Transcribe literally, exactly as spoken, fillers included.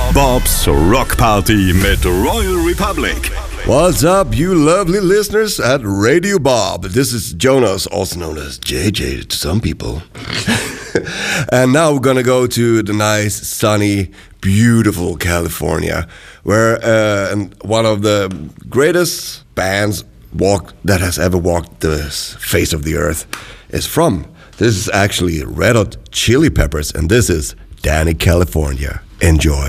Bob's Rock Party mit Royal Republic. What's up, you lovely listeners at Radio Bob? This is Jonas, also known as J J to some people. And now we're gonna go to the nice, sunny, beautiful California, where uh, one of the greatest bands walk that has ever walked the face of the earth is from. This is actually Red Hot Chili Peppers, and this is Danny California. Enjoy.